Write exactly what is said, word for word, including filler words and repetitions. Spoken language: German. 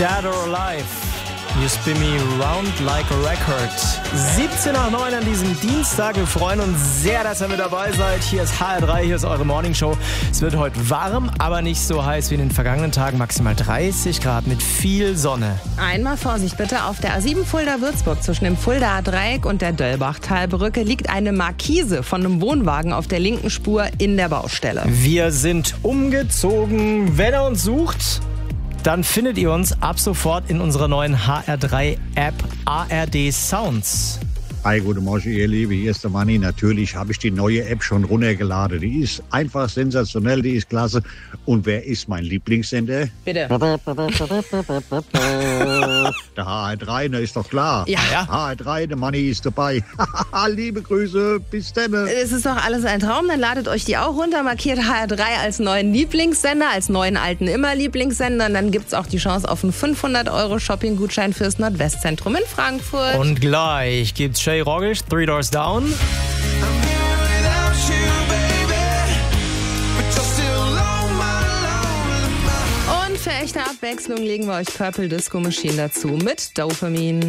Dead or Alive. You spin me round like a record. siebzehn nach neun an diesem Dienstag. Wir freuen uns sehr, dass ihr mit dabei seid. Hier ist H R drei, hier ist eure Morningshow. Es wird heute warm, aber nicht so heiß wie in den vergangenen Tagen. Maximal dreißig Grad mit viel Sonne. Einmal Vorsicht bitte. Auf der A sieben Fulda-Würzburg zwischen dem Fuldaer Dreieck und der Döllbachtalbrücke liegt eine Markise von einem Wohnwagen auf der linken Spur in der Baustelle. Wir sind umgezogen. Wenn ihr uns sucht, dann findet ihr uns ab sofort in unserer neuen H R drei App A R D Sounds. Hi, guten Morgen, ihr Lieben, hier ist der Manni. Natürlich habe ich die neue App schon runtergeladen. Die ist einfach sensationell, die ist klasse. Und wer ist mein Lieblingssender? Bitte. Der H R drei, ne, ist doch klar. Ja. Ja. H R drei, der Manni ist dabei. Liebe Grüße, bis dann. Es ist doch alles ein Traum, dann ladet euch die auch runter, markiert H R drei als neuen Lieblingssender, als neuen alten immer Lieblingssender. Und dann gibt's auch die Chance auf einen fünfhundert Euro Shopping-Gutschein fürs Nordwestzentrum in Frankfurt. Und gleich gibt's Shay Rogisch, Three Doors Down. Und für echte Abwechslung legen wir euch Purple Disco Machine dazu mit Dopamine.